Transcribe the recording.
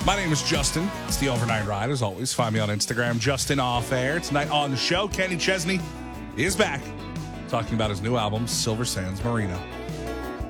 My name is Justin. It's the Overnight Ride, as always. Find me on Instagram, Justin Off Air. Tonight on the show, Kenny Chesney is back talking about his new album, Silver Sands Marina.